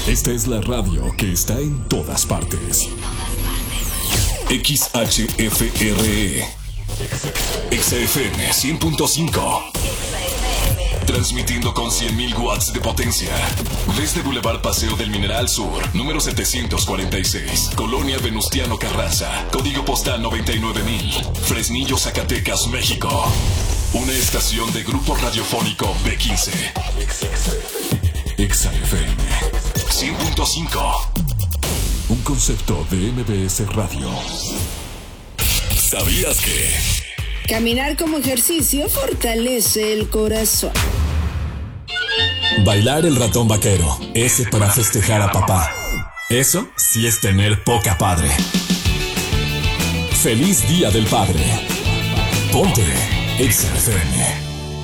Esta es la radio que está en todas partes. XHFRE XFM 100.5. Transmitiendo con 100.000 watts de potencia. Desde Boulevard Paseo del Mineral Sur, número 746, Colonia Venustiano Carranza, código postal 99,000, Fresnillo, Zacatecas, México. Una estación de Grupo Radiofónico B15. XFM 100.5. Un concepto de MBS Radio. ¿Sabías que? Caminar como ejercicio fortalece el corazón. Bailar el ratón vaquero, ese para festejar a papá. Eso sí es tener poca padre. ¡Feliz Día del Padre! Ponte XFM.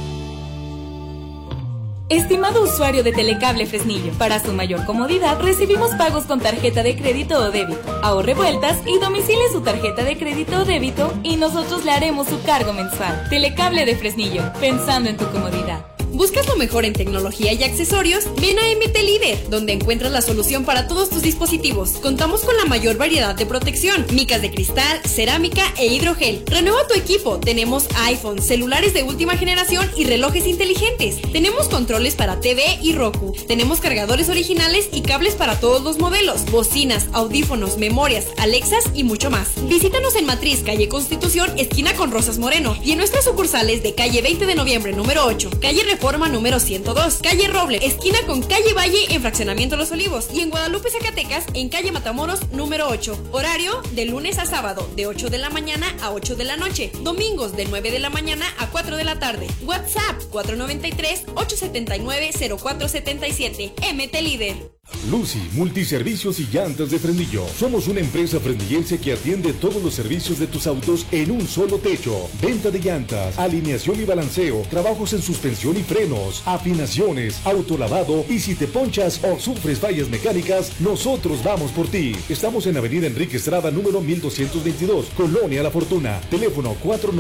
Estimado usuario de Telecable Fresnillo, para su mayor comodidad recibimos pagos con tarjeta de crédito o débito. Ahorre vueltas y domicile su tarjeta de crédito o débito y nosotros le haremos su cargo mensual. Telecable de Fresnillo, pensando en tu comodidad. ¿Buscas lo mejor en tecnología y accesorios? Ven a MT Líder, donde encuentras la solución para todos tus dispositivos. Contamos con la mayor variedad de protección, micas de cristal, cerámica e hidrogel. Renueva tu equipo. Tenemos iPhone, celulares de última generación y relojes inteligentes. Tenemos controles para TV y Roku. Tenemos cargadores originales y cables para todos los modelos, bocinas, audífonos, memorias, Alexas y mucho más. Visítanos en Matriz, calle Constitución, esquina con Rosas Moreno, y en nuestras sucursales de calle 20 de noviembre, número 8, calle Reforma número 102, calle Roble, esquina con calle Valle en Fraccionamiento Los Olivos, y en Guadalupe, Zacatecas, en calle Matamoros número 8. Horario de lunes a sábado, de 8 de la mañana a 8 de la noche. Domingos de 9 de la mañana a 4 de la tarde. WhatsApp 493-879-0477. MT Líder. Lucy, multiservicios y llantas de Fresnillo. Somos una empresa fresnillense que atiende todos los servicios de tus autos en un solo techo. Venta de llantas, alineación y balanceo, trabajos en suspensión y frenos, afinaciones, autolavado, y si te ponchas o sufres fallas mecánicas, nosotros vamos por ti. Estamos en Avenida Enrique Estrada, número 1222, Colonia La Fortuna. Teléfono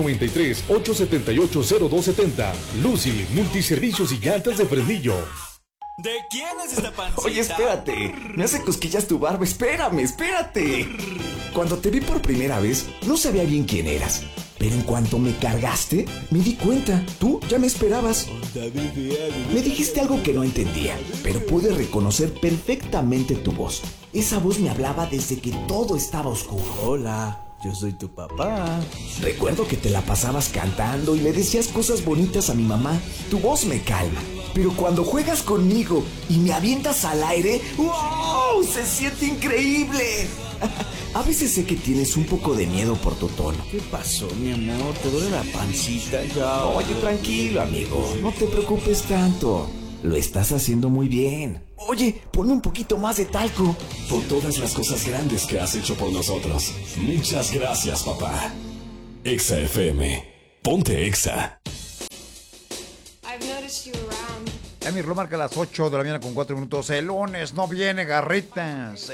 493-878-0270. Lucy, multiservicios y llantas de Fresnillo. ¿De quién es esta pancita? Oye, espérate. Me hace cosquillas tu barba. Espérate. Cuando te vi por primera vez, no sabía bien quién eras. Pero en cuanto me cargaste, me di cuenta. Tú ya me esperabas. Me dijiste algo que no entendía, pero pude reconocer perfectamente tu voz. Esa voz me hablaba desde que todo estaba oscuro. Hola, yo soy tu papá. Recuerdo que te la pasabas cantando y le decías cosas bonitas a mi mamá. Tu voz me calma. Pero cuando juegas conmigo y me avientas al aire, ¡wow! ¡Se siente increíble! A veces sé que tienes un poco de miedo por tu tono. ¿Qué pasó, mi amor? ¿Te duele la pancita ya? Oye, tranquilo, amigo. No te preocupes tanto. Lo estás haciendo muy bien. Oye, ponme un poquito más de talco. Por todas las cosas grandes que has hecho por nosotros. Muchas gracias, papá. Exa FM. Ponte Exa. Ya mi reloj marca las 8 de la mañana con 4 minutos. El lunes no viene Garritas.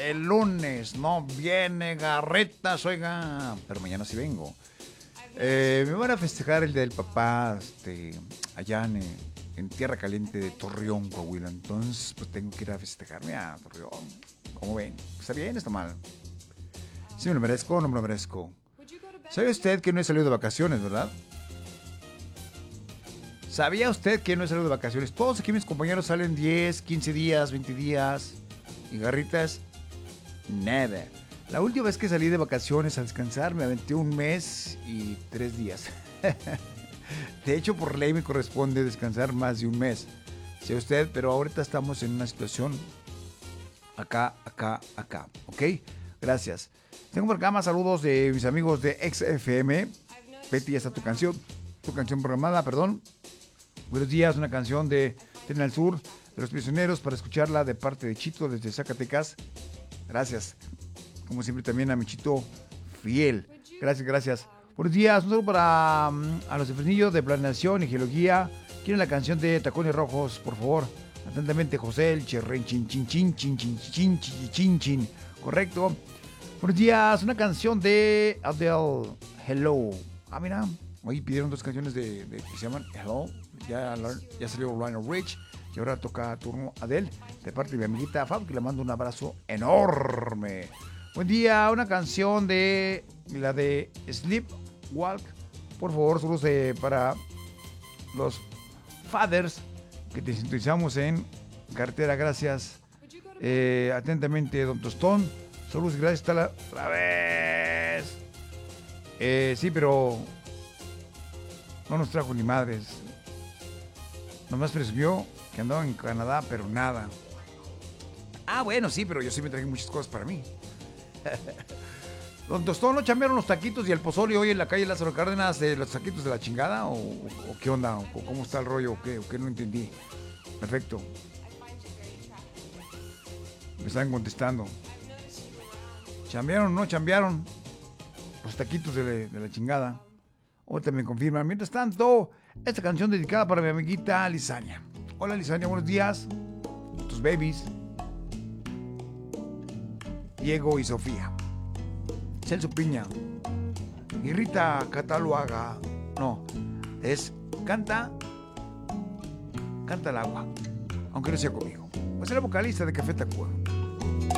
Oiga. Pero mañana sí vengo. Me van a festejar el Día del Papá allá en Tierra Caliente de Torreón, Coahuila. Entonces, pues tengo que ir a festejarme a Torreón. ¿Cómo ven? ¿Está bien? ¿Está mal? ¿Sí me lo merezco o no me lo merezco? ¿Sabe usted que no he salido de vacaciones, verdad? ¿Sabía usted que no he salido de vacaciones? Todos aquí mis compañeros salen 10, 15 días, 20 días. Y Garritas, nada. La última vez que salí de vacaciones a descansar me aventé 1 mes y 3 días. De hecho, por ley me corresponde descansar más de 1 mes. Sé usted, pero ahorita estamos en una situación acá. ¿Ok? Gracias. Tengo por acá más saludos de mis amigos de XFM. Betty, ya está tu canción programada, perdón. Buenos días, una canción de Tren al Sur, de Los Prisioneros, para escucharla de parte de Chito desde Zacatecas. Gracias. Como siempre también a mi Chito fiel. Gracias. Buenos días, un saludo para a los de Fresnillo de Planeación y Geología. ¿Quieren la canción de Tacones Rojos, por favor? Atentamente, José, el Cherren, chin. Correcto. Buenos días, una canción de Adele, Hello. Mira, hoy pidieron 2 canciones que se llaman Hello. Ya salió Lionel Rich, Y ahora toca turno Adele, de parte de mi amiguita Fab, que le mando un abrazo enorme. Buen día, una canción de la de Sleepwalk. Por favor, saludos para los fathers que te sintonizamos en carretera. Gracias. Atentamente, Don Tostón. Saludos, gracias. Hasta la vez. Sí, pero no nos trajo ni madres. Nomás presumió que andaba en Canadá, pero nada. Ah, bueno, sí, pero yo sí me traje muchas cosas para mí. Don Tostón, ¿no chambearon los taquitos y el pozole hoy en la calle Lázaro Cárdenas de los taquitos de la chingada? ¿O qué onda? ¿O cómo está el rollo? ¿O qué? No entendí. Perfecto. Me están contestando. ¿Chambearon o no chambearon los taquitos de la chingada? Ahorita me confirman. Mientras tanto, esta canción dedicada para mi amiguita Lisania. Hola Lisania, buenos días. Tus babies. Diego y Sofía. Celso Piña y Rita Cataluaga. No, es Canta el agua, aunque no sea conmigo. Pues era vocalista de Café Tacuba.